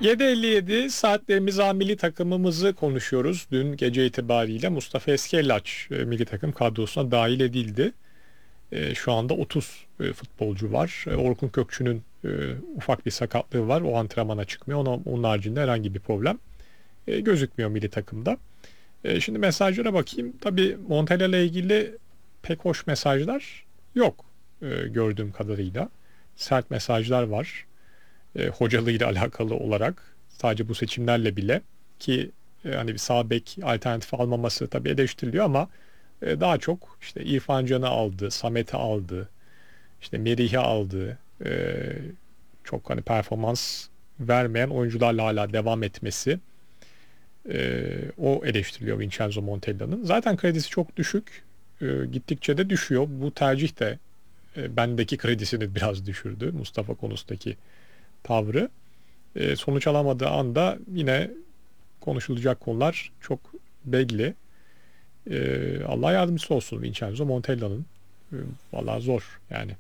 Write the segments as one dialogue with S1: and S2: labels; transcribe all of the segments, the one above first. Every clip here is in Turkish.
S1: 7.57 saatlerimiz milli takımımızı konuşuyoruz. Dün gece itibariyle Mustafa Eskellaç milli takım kadrosuna dahil edildi. Şu anda 30 futbolcu var. Orkun Kökçü'nün ufak bir sakatlığı var. O antrenmana çıkmıyor. Onun haricinde herhangi bir problem gözükmüyor milli takımda. Şimdi mesajlara bakayım. Tabii Montella ile ilgili pek hoş mesajlar yok gördüğüm kadarıyla. Sert mesajlar var. Hocalığıyla alakalı olarak sadece bu seçimlerle bile ki hani bir sağ bek alternatif almaması tabii eleştiriliyor ama daha çok işte İrfan Can'ı aldı, Samet'i aldı, işte Merih'i aldı. Çok hani performans vermeyen oyuncularla hala devam etmesi o eleştiriliyor Vincenzo Montella'nın. Zaten kredisi çok düşük. Gittikçe de düşüyor. Bu tercih de bendeki kredisini biraz düşürdü. Mustafa konusundaki tavrı. Sonuç alamadığı anda yine konuşulacak konular çok belli. Allah yardımcısı olsun Vincenzo Montella'nın. E, Vallahi zor yani.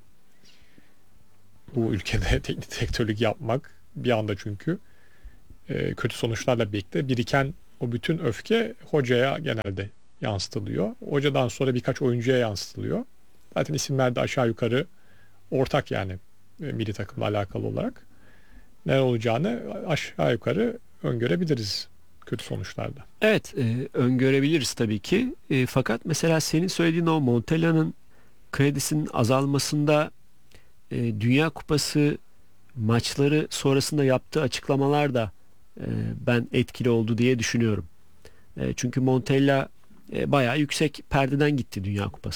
S1: Bu ülkede teknik direktörlük yapmak bir anda çünkü kötü sonuçlarla birlikte biriken o bütün öfke hocaya genelde yansıtılıyor. Hocadan sonra birkaç oyuncuya yansıtılıyor. Zaten isimler de aşağı yukarı ortak yani milli takımla alakalı olarak. Ne olacağını aşağı yukarı öngörebiliriz kötü sonuçlarda.
S2: Evet, öngörebiliriz tabii ki. Fakat mesela senin söylediğin o Montella'nın kredisinin azalmasında Dünya Kupası maçları sonrasında yaptığı açıklamalar da e, ben etkili oldu diye düşünüyorum. Çünkü Montella bayağı yüksek perdeden gitti Dünya Kupası.